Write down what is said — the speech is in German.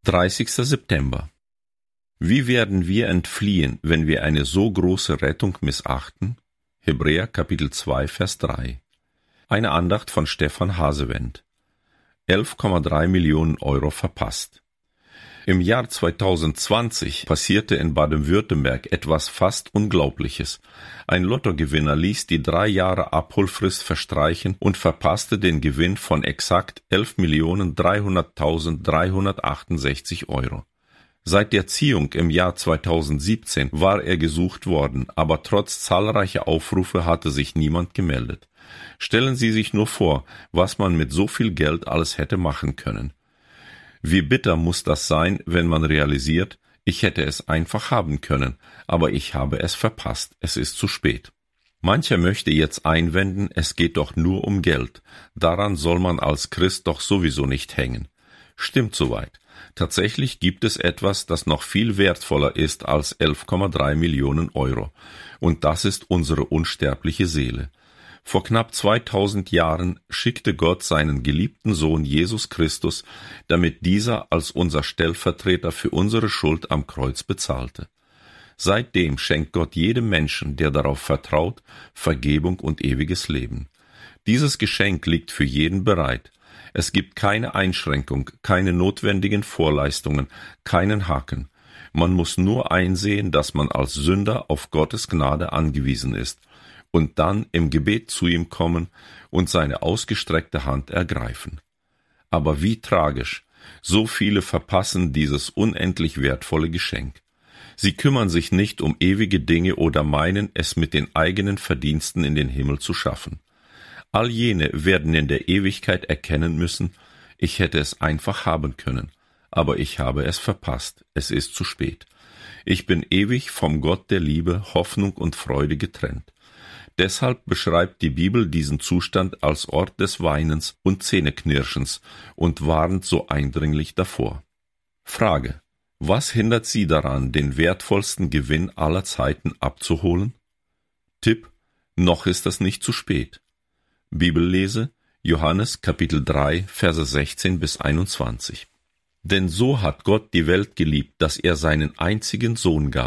30. September. Wie werden wir entfliehen, wenn wir eine so große Rettung missachten? Hebräer Kapitel 2, Vers 3. Eine Andacht von Stefan Hasewend. 11,3 Millionen Euro verpasst. Im Jahr 2020 passierte in Baden-Württemberg etwas fast Unglaubliches. Ein Lottogewinner ließ die 3 Jahre Abholfrist verstreichen und verpasste den Gewinn von exakt 11.300.368 Euro. Seit der Ziehung im Jahr 2017 war er gesucht worden, aber trotz zahlreicher Aufrufe hatte sich niemand gemeldet. Stellen Sie sich nur vor, was man mit so viel Geld alles hätte machen können. Wie bitter muss das sein, wenn man realisiert, ich hätte es einfach haben können, aber ich habe es verpasst, es ist zu spät. Mancher möchte jetzt einwenden, es geht doch nur um Geld, daran soll man als Christ doch sowieso nicht hängen. Stimmt soweit. Tatsächlich gibt es etwas, das noch viel wertvoller ist als 11,3 Millionen Euro, und das ist unsere unsterbliche Seele. Vor knapp 2000 Jahren schickte Gott seinen geliebten Sohn Jesus Christus, damit dieser als unser Stellvertreter für unsere Schuld am Kreuz bezahlte. Seitdem schenkt Gott jedem Menschen, der darauf vertraut, Vergebung und ewiges Leben. Dieses Geschenk liegt für jeden bereit. Es gibt keine Einschränkung, keine notwendigen Vorleistungen, keinen Haken. Man muss nur einsehen, dass man als Sünder auf Gottes Gnade angewiesen ist, und dann im Gebet zu ihm kommen und seine ausgestreckte Hand ergreifen. Aber wie tragisch, so viele verpassen dieses unendlich wertvolle Geschenk. Sie kümmern sich nicht um ewige Dinge oder meinen, es mit den eigenen Verdiensten in den Himmel zu schaffen. All jene werden in der Ewigkeit erkennen müssen, ich hätte es einfach haben können, aber ich habe es verpasst, es ist zu spät. Ich bin ewig vom Gott der Liebe, Hoffnung und Freude getrennt. Deshalb beschreibt die Bibel diesen Zustand als Ort des Weinens und Zähneknirschens und warnt so eindringlich davor. Frage: Was hindert Sie daran, den wertvollsten Gewinn aller Zeiten abzuholen? Tipp: Noch ist es nicht zu spät. Bibellese: Johannes Kapitel 3, Verse 16 bis 21. Denn so hat Gott die Welt geliebt, dass er seinen einzigen Sohn gab,